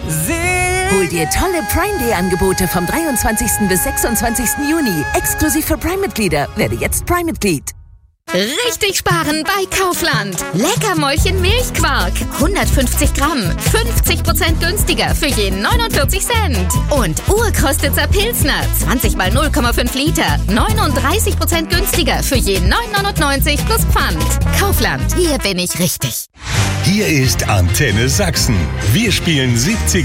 Hol dir tolle Prime Day Angebote vom 23. bis 26. Juni. Exklusiv für Prime-Mitglieder. Werde jetzt Prime-Mitglied. Richtig sparen bei Kaufland. Leckermäulchen Milchquark. 150 Gramm. 50% günstiger für je 49 Cent. Und Urkostitzer Pilsner. 20 mal 0,5 Liter. 39% günstiger für je 9,99 plus Pfand. Kaufland. Hier bin ich richtig. Hier ist Antenne Sachsen. Wir spielen 70er